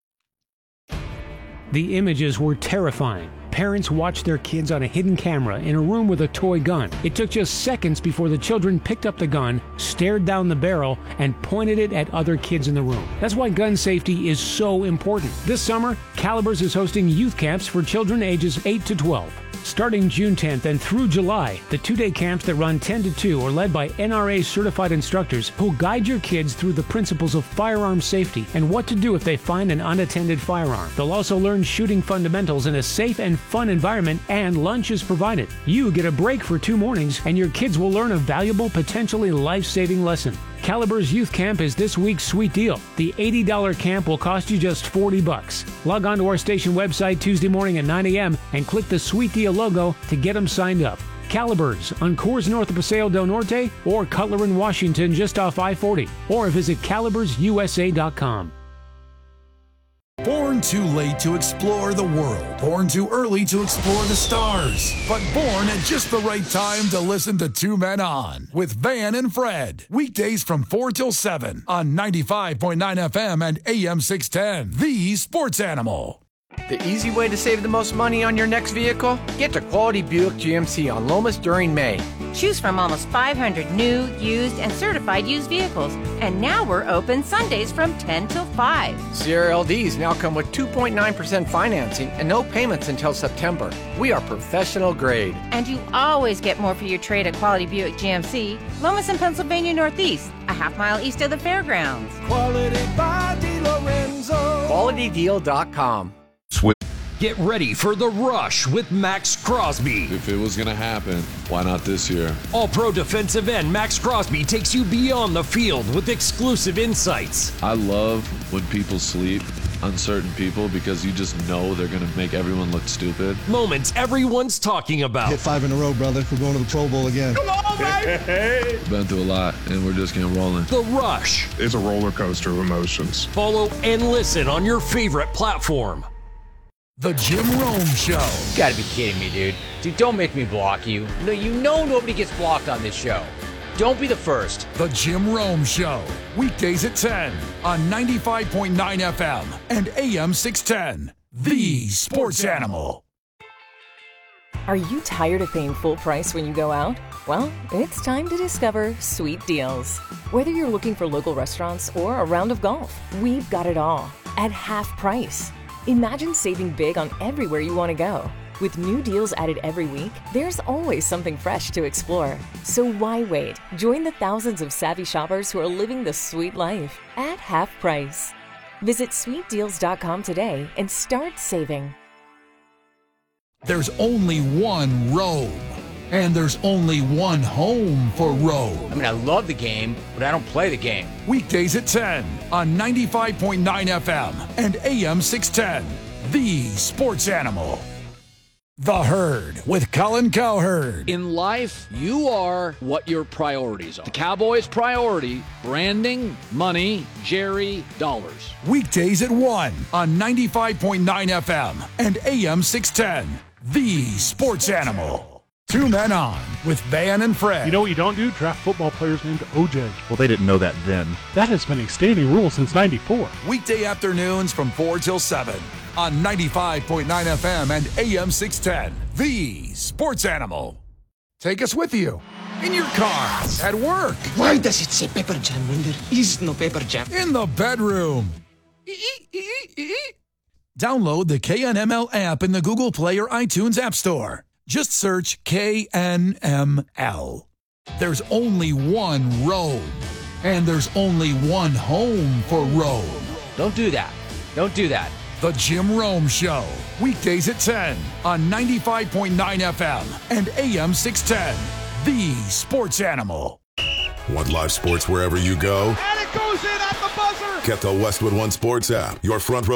The images were terrifying. Parents watched their kids on a hidden camera in a room with a toy gun. It took just seconds before the children picked up the gun, stared down the barrel, and pointed it at other kids in the room. That's why gun safety is so important. This summer, Calibers is hosting youth camps for children ages eight to twelve. Starting June tenth and through July, the two-day camps that run ten to two are led by N R A-certified instructors who'll guide your kids through the principles of firearm safety and what to do if they find an unattended firearm. They'll also learn shooting fundamentals in a safe and fun environment, and lunch is provided. You get a break for two mornings, and your kids will learn a valuable, potentially life-saving lesson. Calibers Youth Camp is this week's sweet deal. The eighty dollars camp will cost you just forty bucks. Log on to our station website Tuesday morning at nine a.m. and click the sweet deal logo to get them signed up. Calibers on Coors north of Paseo del Norte or Cutler in Washington just off I forty, or visit calibers U S A dot com. Born too late to explore the world. Born too early to explore the stars. But born at just the right time to listen to Two Men On with Van and Fred. Weekdays from four till seven on ninety-five point nine F M and A M six ten. The Sports Animal. The easy way to save the most money on your next vehicle? Get to Quality Buick G M C on Lomas during May. Choose from almost five hundred new, used, and certified used vehicles. And now we're open Sundays from ten till five. Sierra L Ds now come with two point nine percent financing and no payments until September. We are professional grade. And you always get more for your trade at Quality Buick G M C, Lomas and Pennsylvania Northeast, a half mile east of the fairgrounds. Quality by DiLorenzo. quality deal dot com. Get ready for the rush with Max Crosby. If it was going to happen, why not this year? All-pro defensive end Max Crosby takes you beyond the field with exclusive insights. I love when people sleep on certain people because you just know they're going to make everyone look stupid. Moments everyone's talking about. Hit five in a row, brother. We're going to the Pro Bowl again. Come on, baby! Been through a lot, and we're just getting rolling. The Rush. It's a roller coaster of emotions. Follow and listen on your favorite platform. The Jim Rome Show. You gotta be kidding me, dude. Dude, don't make me block you. No, you know nobody gets blocked on this show. Don't be the first. The Jim Rome Show. Weekdays at ten on ninety-five point nine F M and A M six ten. The Sports Animal. Are you tired of paying full price when you go out? Well, it's time to discover Sweet Deals. Whether you're looking for local restaurants or a round of golf, we've got it all at half price. Imagine saving big on everywhere you want to go. With new deals added every week, there's always something fresh to explore. So why wait? Join the thousands of savvy shoppers who are living the sweet life at half price. Visit sweet deals dot com today and start saving. There's only one Rome. And there's only one home for Road. I mean, I love the game, but I don't play the game. Weekdays at ten on ninety-five point nine F M and A M six ten. The Sports Animal. The Herd with Colin Cowherd. In life, you are what your priorities are. The Cowboys' priority, branding, money, Jerry, dollars. Weekdays at one on ninety-five point nine F M and A M six ten. The Sports Animal. Two Men On with Van and Fred. You know what you don't do? Draft football players named O J. Well, they didn't know that then. That has been a standing rule since ninety-four. Weekday afternoons from four till seven on ninety-five point nine F M and A M six ten. The Sports Animal. Take us with you. In your car, at work. Why does it say pepper jam when there is no pepper jam? In the bedroom. Download the K N M L app in the Google Play or iTunes App Store. Just search K N M L. There's only one road, and there's only one home for Road. Don't do that. Don't do that. The Jim Rome Show. Weekdays at ten on ninety-five point nine F M and A M six ten. The Sports Animal. Want live sports wherever you go? And it goes in at the buzzer. Get the Westwood One Sports app. Your front row